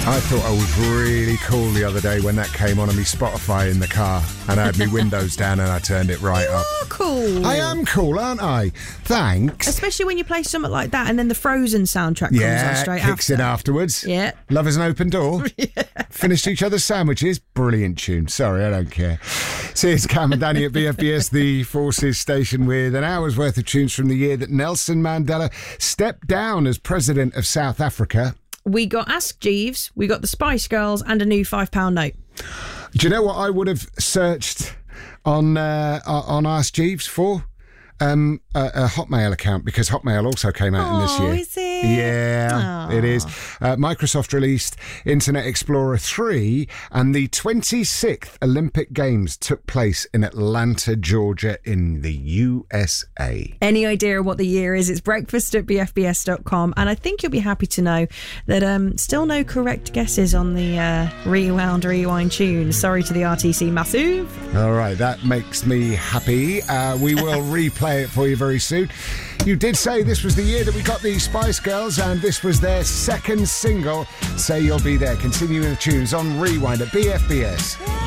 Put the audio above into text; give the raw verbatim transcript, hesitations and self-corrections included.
I thought I was really cool the other day when that came on on my Spotify in the car, and I had my windows down and I turned it right you up. are cool. I am cool, aren't I? Thanks. Especially when you play something like that and then the Frozen soundtrack comes Yeah, on straight kicks after. in afterwards. Yeah. Love is an open door. Yeah. Finished each other's sandwiches. Brilliant tune. Sorry, I don't care. See, it's Cam and Danny at B F B S, the Forces station, with an hour's worth of tunes from the year that Nelson Mandela stepped down as president of South Africa. We got Ask Jeeves, we got the Spice Girls, and a new five pound note. Do you know what I would have searched on uh, on Ask Jeeves for? Um, a, a Hotmail account, because Hotmail also came out in this Oh, year. is it? Yeah, Aww. it is. Uh, Microsoft released Internet Explorer three, and the twenty-sixth Olympic Games took place in Atlanta, Georgia, in the U S A. Any idea what the year is? It's breakfast at b f b s dot com, and I think you'll be happy to know that um, still no correct guesses on the uh, Rewound Rewind tune. Sorry to the R T C Massive. All right, that makes me happy. Uh, we will replay it for you very soon. You did say this was the year that we got the Spice Girls, and this was their second single, Say You'll Be There. Continuing the tunes on Rewind at B F B S.